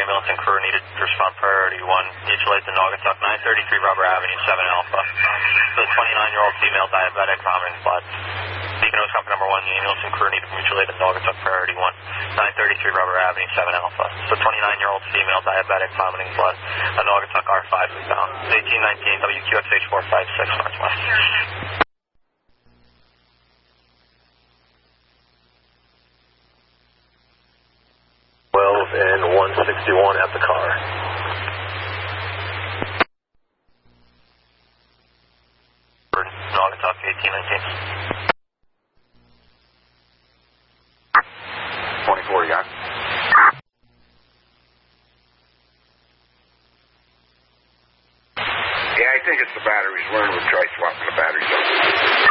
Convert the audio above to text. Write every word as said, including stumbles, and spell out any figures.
ambulance and crew needed to respond priority one. Mutual aid to Naugatuck, nine thirty-three Rubber Avenue, seven Alpha. So the twenty-nine-year-old female diabetic vomiting blood. Beacon Nose Company number one, the ambulance and crew needed mutual aid to Naugatuck priority one. nine thirty-three Rubber Avenue, seven Alpha. So twenty-nine-year-old female diabetic vomiting blood. A Naugatuck R five is down. eighteen nineteen W Q X H four five six Northwest. twelve and one sixty-one at the car. Naugatuck, eighteen nineteen. twenty-four, you got it? Yeah, I think it's the batteries. We're